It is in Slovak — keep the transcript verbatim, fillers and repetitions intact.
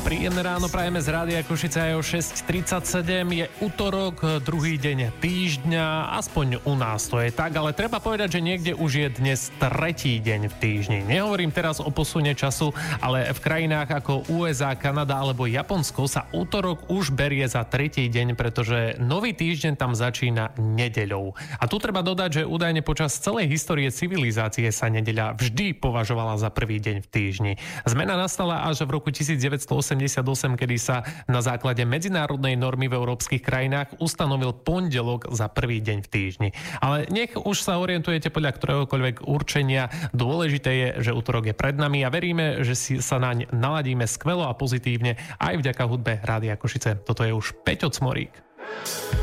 Príjemné ráno prajeme z Rádia Košice aj o šesť tridsaťsedem. Je utorok, druhý deň týždňa, aspoň u nás to je tak, ale treba povedať, že niekde už je dnes tretí deň v týždni. Nehovorím teraz o posune času, ale v krajinách ako ú es á, Kanada alebo Japonsko sa utorok už berie za tretí deň, pretože nový týždeň tam začína nedeľou. A tu treba dodať, že údajne počas celej histórie civilizácie sa nedeľa vždy považovala za prvý deň v týždni. Zmena nastala až v roku devätnásťstoosemdesiatosem, kedy sa na základe medzinárodnej normy v európskych krajinách ustanovil pondelok za prvý deň v týždni. Ale nech už sa orientujete podľa ktoréhokoľvek určenia, dôležité je, že utorok je pred nami a veríme, že si sa naň naladíme skvelo a pozitívne aj vďaka hudbe Rádia Košice. Toto je už Peťo Cmorík.